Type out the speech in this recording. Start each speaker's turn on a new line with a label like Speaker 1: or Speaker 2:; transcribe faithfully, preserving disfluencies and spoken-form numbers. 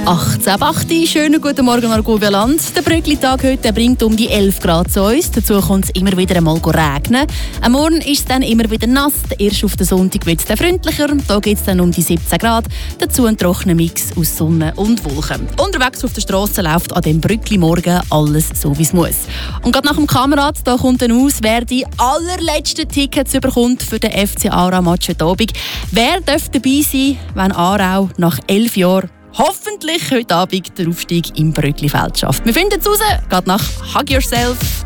Speaker 1: achtzehn Uhr acht, schönen guten Morgen Argovia-Land. Der Bröckli-Tag heute bringt um die elf Grad zu uns. Dazu kommt es immer wieder einmal regnen. Am Morgen ist es dann immer wieder nass. Erst auf den Sonntag wird es dann freundlicher. Da geht es dann um die siebzehn Grad. Dazu ein trockener Mix aus Sonne und Wolken. Unterwegs auf der Straße läuft an dem Bröckli-Morgen alles so, wie es muss. Und gerade nach dem Kamerad, da kommt dann aus, wer die allerletzten Tickets bekommt für den F C Aarau-Match heute Abend. Wer darf dabei sein, wenn Aarau nach elf Jahren hoffentlich heute Abend den Aufstieg im Bröckli-Feld schafft? Wir finden es raus, geht nach Hug Yourself.